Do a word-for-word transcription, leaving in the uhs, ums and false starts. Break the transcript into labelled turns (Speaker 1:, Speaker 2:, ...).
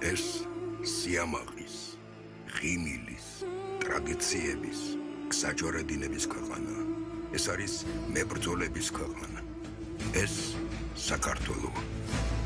Speaker 1: ეს სიამაყის, ღიმილის, ტრადიციების, გსაჯვარედინების ქვეყანა. ეს არის მებრძოლების ქვეყანა. ეს საქართველოა.